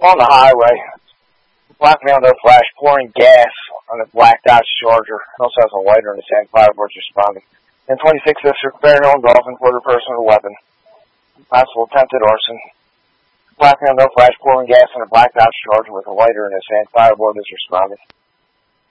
On the highway, black male no flash pouring gas on a black Dodge Charger. Also has a lighter in his hand. Fireboard's responding. And 26 District, Fairhill and Dolphin, quarter person with a weapon. Possible attempted arson. Black male no flash pouring gas on a black Dodge Charger with a lighter in his hand. Fireboard is responding.